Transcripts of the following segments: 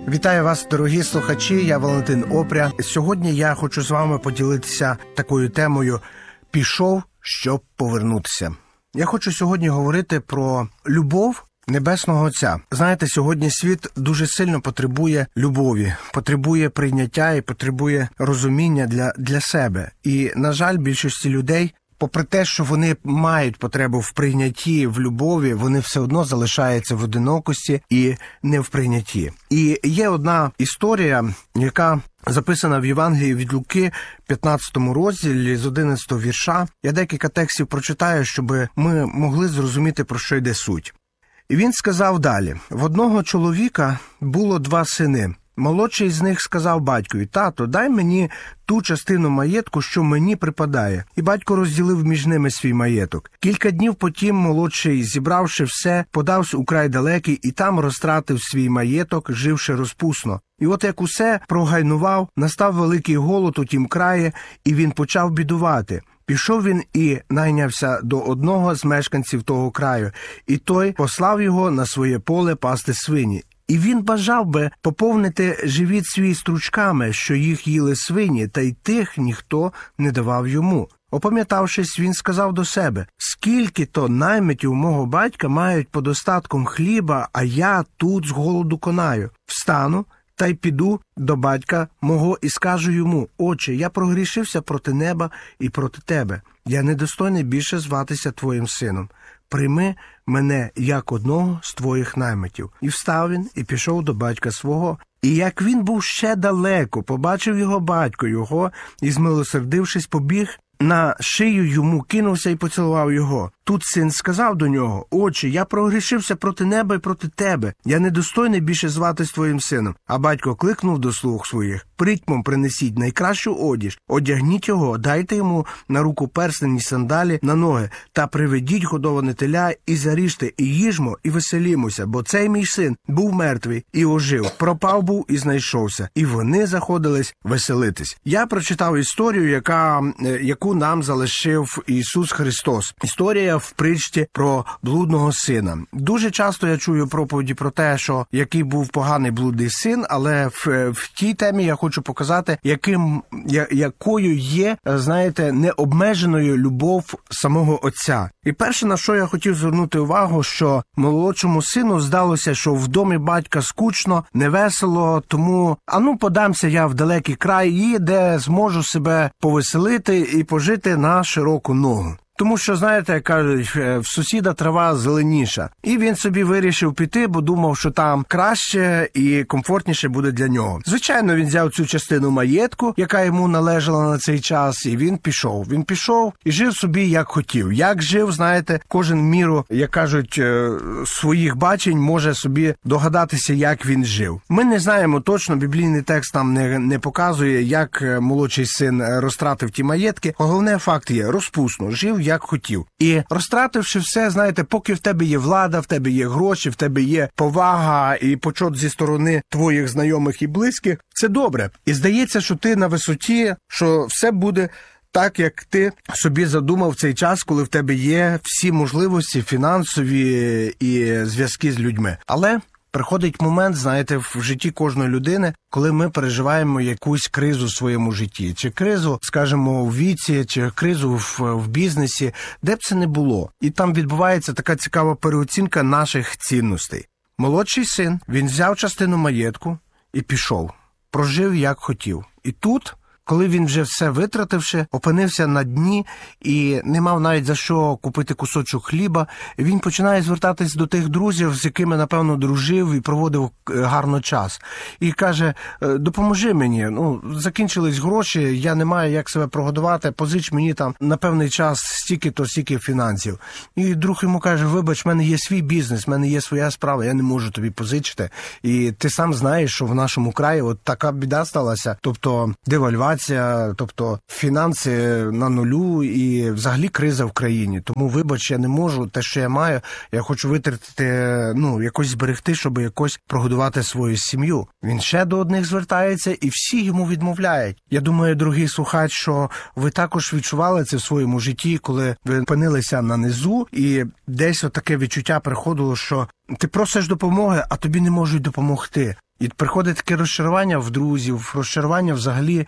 Вітаю вас, дорогі слухачі, я Валентин Опря. Сьогодні я хочу з вами поділитися такою темою «Пішов, щоб повернутися». Я хочу сьогодні говорити про любов Небесного Отця. Знаєте, сьогодні світ дуже сильно потребує любові, потребує прийняття і потребує розуміння для себе. І, на жаль, більшості людей, попри те, що вони мають потребу в прийнятті, в любові, вони все одно залишаються в одинокості і не в прийнятті. І є одна історія, яка записана в Євангелії від Луки, 15 розділі, з 11 вірша. Я декілька текстів прочитаю, щоб ми могли зрозуміти, про що йде суть. І він сказав далі: «В одного чоловіка було 2 сини. Молодший з них сказав батькові: «Тато, дай мені ту частину маєтку, що мені припадає». І батько розділив між ними свій маєток. Кілька днів потім молодший, зібравши все, подався у край далекий і там розтратив свій маєток, живши розпусно. І от як усе прогайнував, настав великий голод у тім краї, і він почав бідувати. Пішов він і найнявся до одного з мешканців того краю, і той послав його на своє поле пасти свині. І він бажав би поповнити живіт свій стручками, що їх їли свині, та й тих ніхто не давав йому. Опам'ятавшись, він сказав до себе: «Скільки-то наймитів мого батька мають подостатком хліба, а я тут з голоду конаю. Встану та й піду до батька мого і скажу йому: Отче, я прогрішився проти неба і проти тебе. Я недостойний більше зватися твоїм сином. Прийми мене як одного з твоїх наймитів». І встав він і пішов до батька свого. І як він був ще далеко, побачив його батько його і, змилосердившись, побіг на шию йому, кинувся і поцілував його. Тут син сказав до нього: «Отче, я прогрішився проти неба і проти тебе. Я недостойний більше зватись твоїм сином». А батько кликнув до слуг своїх: «Притьмом принесіть найкращу одіж, одягніть його, дайте йому на руку перстень і сандалі на ноги, та приведіть годоване теля і заріжте, і їжмо, і веселімося, бо цей мій син був мертвий і ожив, пропав був і знайшовся». І вони заходились веселитись. Я прочитав історію, яку нам залишив Ісус Христос. Історія в притчі про блудного сина. Дуже часто я чую проповіді про те, що який був поганий блудний син, але в тій темі я хочу показати, якою є, знаєте, необмеженою любов самого Отця. І перше, на що я хотів звернути увагу, що молодшому сину здалося, що в домі батька скучно, невесело, тому подамся я в далекий край, і де зможу себе повеселити і пожити на широку ногу. Тому що, знаєте, як кажуть, в сусіда трава зеленіша. І він собі вирішив піти, бо думав, що там краще і комфортніше буде для нього. Звичайно, він взяв цю частину маєтку, яка йому належала на цей час, і він пішов. Він пішов і жив собі, як хотів. Як жив, знаєте, кожен в міру, як кажуть, своїх бачень може собі догадатися, як він жив. Ми не знаємо точно, біблійний текст нам не показує, як молодший син розтратив ті маєтки. Головне, факт є: розпусно, жив як хотів. І розтративши все, знаєте, поки в тебе є влада, в тебе є гроші, в тебе є повага і почот зі сторони твоїх знайомих і близьких, це добре. І здається, що ти на висоті, що все буде так, як ти собі задумав в цей час, коли в тебе є всі можливості фінансові і зв'язки з людьми. Але приходить момент, знаєте, в житті кожної людини, коли ми переживаємо якусь кризу в своєму житті. Чи кризу, скажімо, в віці, чи кризу в бізнесі, де б це не було. І там відбувається така цікава переоцінка наших цінностей. Молодший син, він взяв частину маєтку і пішов. Прожив, як хотів. І тут, коли він вже все витративши, опинився на дні і не мав навіть за що купити кусочок хліба, він починає звертатись до тих друзів, з якими, напевно, дружив і проводив гарно час. І каже: «Допоможи мені, закінчились гроші, я не маю як себе прогодувати, позич мені там на певний час стільки-то, стільки фінансів». І друг йому каже: «Вибач, в мене є свій бізнес, в мене є своя справа, я не можу тобі позичити. І ти сам знаєш, що в нашому краї от така біда сталася, тобто девальвація, тобто фінанси на нулю і взагалі криза в країні. Тому, вибач, я не можу, те, що я маю, я хочу витратити, якось зберегти, щоб якось прогодувати свою сім'ю». Він ще до одних звертається, і всі йому відмовляють. Я думаю, дорогий слухач, що ви також відчували це в своєму житті, коли ви опинилися на низу, і десь отаке відчуття приходило, що ти просиш допомоги, а тобі не можуть допомогти. І приходить таке розчарування в друзів, розчарування взагалі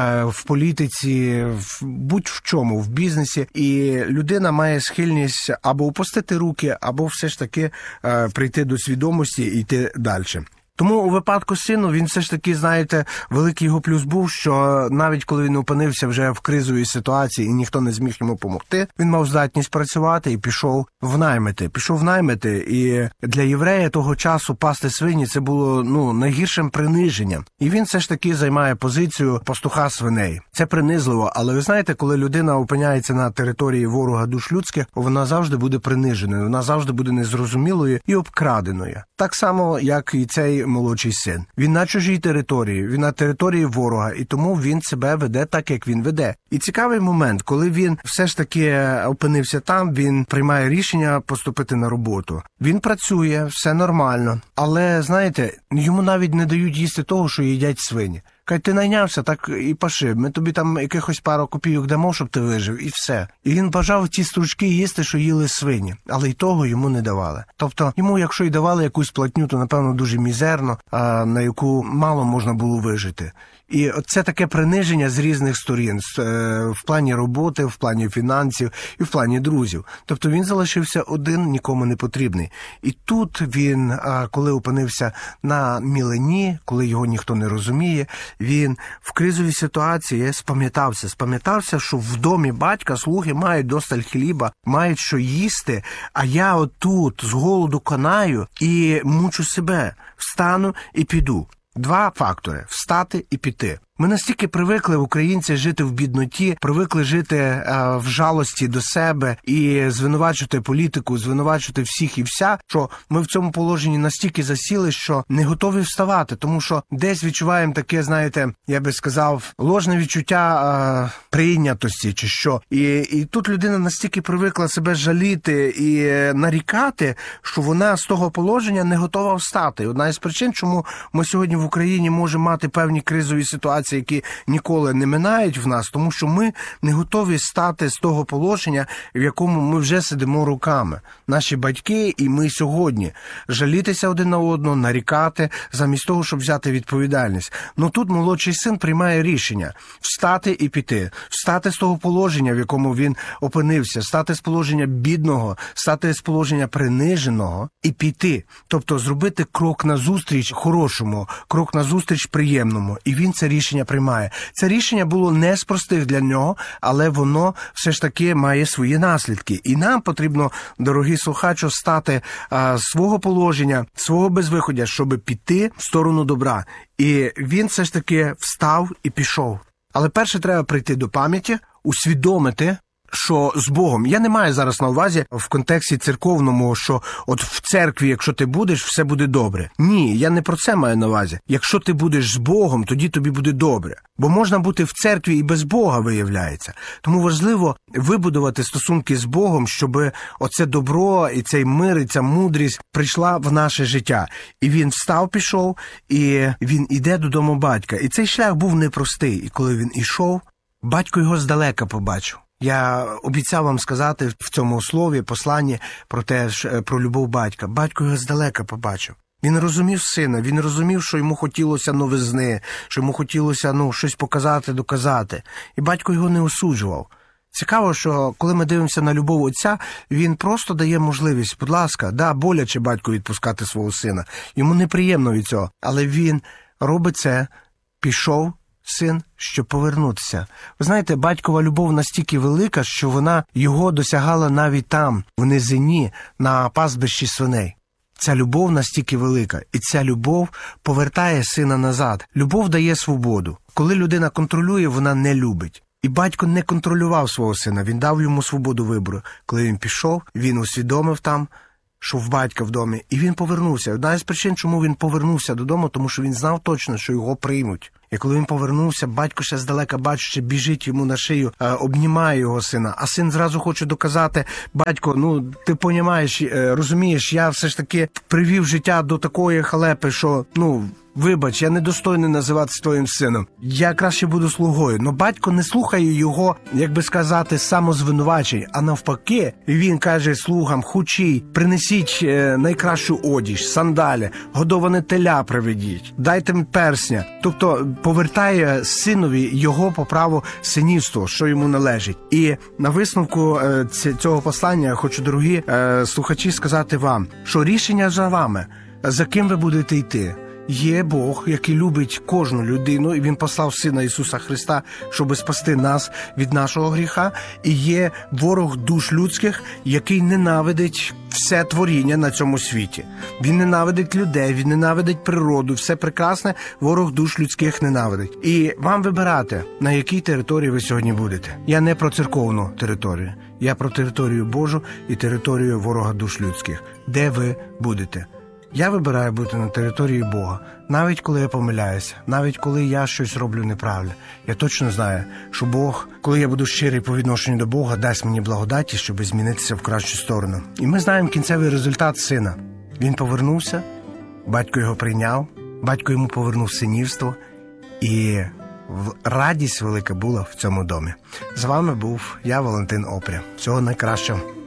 в політиці, будь-в чому, в бізнесі. І людина має схильність або опустити руки, або все ж таки прийти до свідомості і йти далі. Тому у випадку з сином він все ж таки, знаєте, великий його плюс був, що навіть коли він опинився вже в кризовій ситуації і ніхто не зміг йому допомогти, він мав здатність працювати і пішов в наймити. І для єврея того часу пасти свині це було найгіршим приниженням. І він все ж таки займає позицію пастуха свиней. Це принизливо, але ви знаєте, коли людина опиняється на території ворога душ людських, вона завжди буде приниженою, вона завжди буде незрозумілою і обкраденою. Так само, як і цей молодший син. Він на чужій території, він на території ворога, і тому він себе веде так, як він веде. І цікавий момент, коли він все ж таки опинився там, він приймає рішення поступити на роботу. Він працює, все нормально, але, знаєте, йому навіть не дають їсти того, що їдять свині. Кажуть, ти найнявся, так і паши, ми тобі там якихось пару копійок дамо, щоб ти вижив, і все. І він бажав ті стручки їсти, що їли свині, але й того йому не давали. Тобто, йому, якщо й давали якусь платню, то, напевно, дуже мізерно, на яку мало можна було вижити. І це таке приниження з різних сторін, в плані роботи, в плані фінансів і в плані друзів. Тобто він залишився один, нікому не потрібний. І тут він, коли опинився на мілені, коли його ніхто не розуміє, він в кризовій ситуації спам'ятався, що в домі батька слуги мають досталь хліба, мають що їсти, а я отут з голоду канаю і мучу себе, встану і піду. Два фактори – встати і піти. Ми настільки привикли, українці, жити в бідноті, привикли жити в жалості до себе і звинувачувати політику, звинувачувати всіх і вся, що ми в цьому положенні настільки засіли, що не готові вставати, тому що десь відчуваємо таке, знаєте, я би сказав, ложне відчуття прийнятості чи що. І тут людина настільки привикла себе жаліти і нарікати, що вона з того положення не готова встати. Одна із причин, чому ми сьогодні в Україні можемо мати певні кризові ситуації, які ніколи не минають в нас, тому що ми не готові стати з того положення, в якому ми вже сидимо роками. Наші батьки і ми сьогодні. Жалітися один на одного, нарікати, замість того, щоб взяти відповідальність. Но тут молодший син приймає рішення встати і піти. Встати з того положення, в якому він опинився, стати з положення бідного, стати з положення приниженого і піти. Тобто зробити крок назустріч хорошому, крок назустріч приємному. І він це рішення приймає. Це рішення було не з простих для нього, але воно все ж таки має свої наслідки. І нам потрібно, дорогі слухачі, стати з свого положення, свого безвиходя, щоб піти в сторону добра. І він все ж таки встав і пішов. Але перше треба прийти до пам'яті, усвідомити, що з Богом. Я не маю зараз на увазі в контексті церковному, що от в церкві, якщо ти будеш, все буде добре. Ні, я не про це маю на увазі. Якщо ти будеш з Богом, тоді тобі буде добре. Бо можна бути в церкві і без Бога, виявляється. Тому важливо вибудувати стосунки з Богом, щоб оце добро, і цей мир, і ця мудрість прийшла в наше життя. І він встав, пішов, і він іде додому батька. І цей шлях був непростий. І коли він ішов, батько його здалека побачив. Я обіцяв вам сказати в цьому слові, посланні про те, про любов батька. Батько його здалека побачив. Він розумів сина, він розумів, що йому хотілося новизни, що йому хотілося щось показати, доказати. І батько його не осуджував. Цікаво, що коли ми дивимося на любов отця, він просто дає можливість, будь ласка, боляче батьку відпускати свого сина. Йому неприємно від цього, але він робить це, пішов, син, щоб повернутися. Ви знаєте, батькова любов настільки велика, що вона його досягала навіть там, в низині, на пастбищі свиней. Ця любов настільки велика, і ця любов повертає сина назад. Любов дає свободу. Коли людина контролює, вона не любить. І батько не контролював свого сина, він дав йому свободу вибору. Коли він пішов, він усвідомив там, що в батька в домі, і він повернувся. Одна із причин, чому він повернувся додому, тому що він знав точно, що його приймуть. І коли він повернувся, батько ще здалека бачить, біжить йому на шию, обнімає його сина. А син зразу хоче доказати: батько, ти розумієш, я все ж таки привів життя до такої халепи, що, Вибач, я недостойний називатися твоїм сином. Я краще буду слугою. Но батько не слухає його, як би сказати, самозвинувачень, а навпаки, він каже слугам: хучій, принесіть найкращу одіж, сандалі, годоване теля приведіть, дайте мені персня. Тобто повертає синові його по праву синівства, що йому належить. І на висновку цього послання я хочу, дорогі слухачі, сказати вам, що рішення за вами, за ким ви будете йти. Є Бог, який любить кожну людину, і Він послав Сина Ісуса Христа, щоб спасти нас від нашого гріха. І є ворог душ людських, який ненавидить все творіння на цьому світі. Він ненавидить людей, він ненавидить природу, все прекрасне ворог душ людських ненавидить. І вам вибирати, на якій території ви сьогодні будете. Я не про церковну територію, я про територію Божу і територію ворога душ людських. Де ви будете? Я вибираю бути на території Бога, навіть коли я помиляюся, навіть коли я щось роблю неправильно. Я точно знаю, що Бог, коли я буду щирий по відношенню до Бога, дасть мені благодаті, щоб змінитися в кращу сторону. І ми знаємо кінцевий результат сина. Він повернувся, батько його прийняв, батько йому повернув синівство, і радість велика була в цьому домі. З вами був я, Валентин Опря. Всього найкращого.